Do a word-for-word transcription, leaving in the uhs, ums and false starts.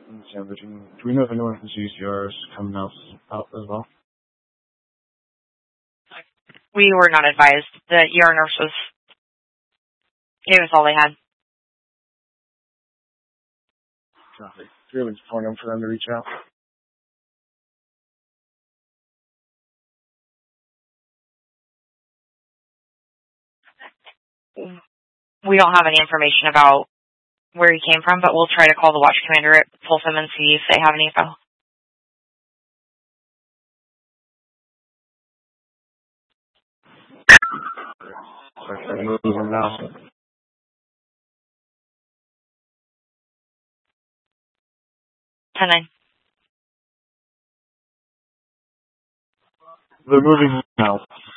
in San Virginia. Do we know if anyone from C C R is coming out, out as well? We were not advised. The E R nurse was, gave us all they had. Copy. Do you have a phone number for them to reach out? We don't have any information about where he came from, but we'll try to call the watch commander at Folsom and see if they have any info. Okay, moving now. ten nine. They're moving now.